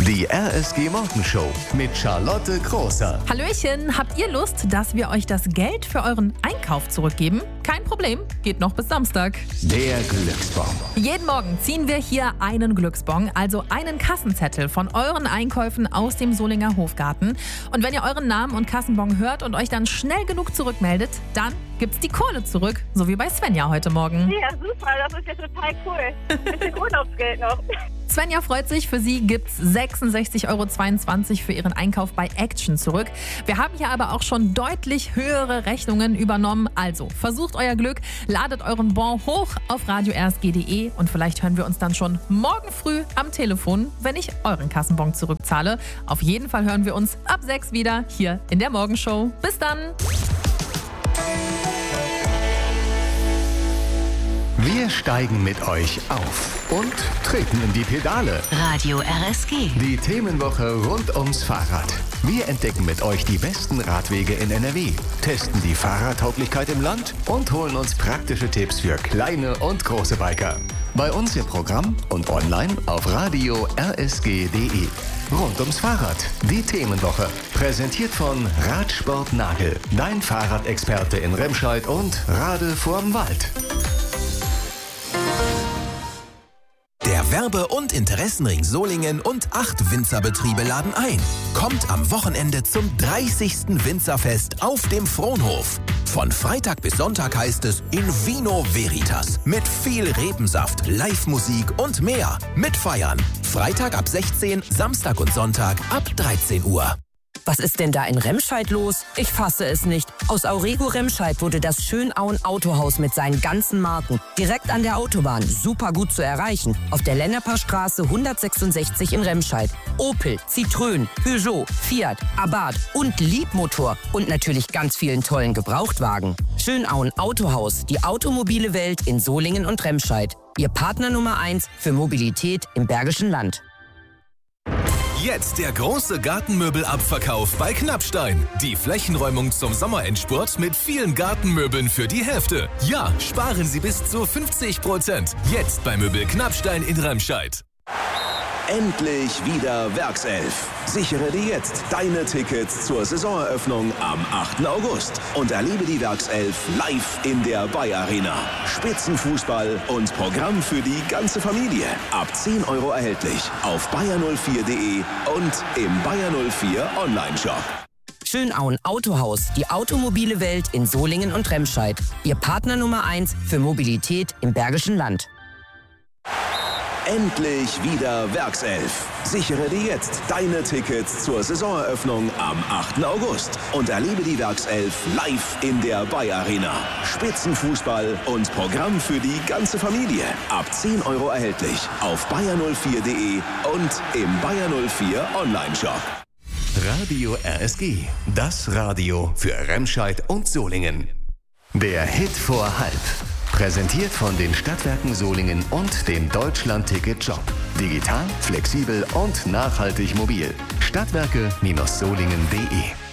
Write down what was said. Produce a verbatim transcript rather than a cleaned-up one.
Die R S G Morgenshow mit Charlotte Großer. Hallöchen, habt ihr Lust, dass wir euch das Geld für euren Einkauf zurückgeben? Kein Problem, geht noch bis Samstag. Der Glücksbon. Jeden Morgen ziehen wir hier einen Glücksbon, also einen Kassenzettel von euren Einkäufen aus dem Solinger Hofgarten. Und wenn ihr euren Namen und Kassenbon hört und euch dann schnell genug zurückmeldet, dann gibt's die Kohle zurück, so wie bei Svenja heute Morgen. Ja, super, das ist ja total cool. Ein bisschen Urlaubsgeld noch. Svenja freut sich, für sie gibt's sechsundsechzig Euro zweiundzwanzig für ihren Einkauf bei Action zurück. Wir haben hier aber auch schon deutlich höhere Rechnungen übernommen. Also versucht euer Glück, ladet euren Bon hoch auf radio r s g punkt d e und vielleicht hören wir uns dann schon morgen früh am Telefon, wenn ich euren Kassenbon zurückzahle. Auf jeden Fall hören wir uns ab sechs wieder hier in der Morgenshow. Bis dann! Wir steigen mit euch auf und treten in die Pedale. Radio R S G. Die Themenwoche rund ums Fahrrad. Wir entdecken mit euch die besten Radwege in N R W, testen die Fahrradtauglichkeit im Land und holen uns praktische Tipps für kleine und große Biker. Bei uns im Programm und online auf radio r s g punkt d e. Rund ums Fahrrad, die Themenwoche. Präsentiert von Radsport Nagel, dein Fahrradexperte in Remscheid und Rade vorm Wald. Der Werbe- und Interessenring Solingen und acht Winzerbetriebe laden ein. Kommt am Wochenende zum dreißigsten Winzerfest auf dem Fronhof. Von Freitag bis Sonntag heißt es in Vino Veritas. Mit viel Rebensaft, Live-Musik und mehr. Mitfeiern. Freitag ab sechzehn, Samstag und Sonntag ab dreizehn Uhr. Was ist denn da in Remscheid los? Ich fasse es nicht. Aus Aurego Remscheid wurde das Schönauen Autohaus mit seinen ganzen Marken direkt an der Autobahn super gut zu erreichen. Auf der Lenneper-Straße hundertsechsundsechzig in Remscheid. Opel, Citroën, Peugeot, Fiat, Abarth und Liebmotor und natürlich ganz vielen tollen Gebrauchtwagen. Schönauen Autohaus, die automobile Welt in Solingen und Remscheid. Ihr Partner Nummer eins für Mobilität im Bergischen Land. Jetzt der große Gartenmöbelabverkauf bei Knappstein. Die Flächenräumung zum Sommerendspurt mit vielen Gartenmöbeln für die Hälfte. Ja, sparen Sie bis zu fünfzig Prozent. Jetzt bei Möbel Knappstein in Remscheid. Endlich wieder Werkself. Sichere dir jetzt deine Tickets zur Saisoneröffnung am achten August und erlebe die Werkself live in der Bayer Arena. Spitzenfußball und Programm für die ganze Familie. Ab zehn Euro erhältlich auf bayer null vier punkt d e und im Bayer null vier Online-Shop. Schönauen Autohaus, die automobile Welt in Solingen und Remscheid. Ihr Partner Nummer eins für Mobilität im Bergischen Land. Endlich wieder Werkself. Sichere dir jetzt deine Tickets zur Saisoneröffnung am achten August und erlebe die Werkself live in der Bayer Arena. Spitzenfußball und Programm für die ganze Familie. Ab zehn Euro erhältlich auf bayer null vier punkt d e und im Bayer null vier Online-Shop. Radio R S G, das Radio für Remscheid und Solingen. Der Hit vor halb. Präsentiert von den Stadtwerken Solingen und dem Deutschland-Ticket-Job. Digital, flexibel und nachhaltig mobil. Stadtwerke Solingen punkt d e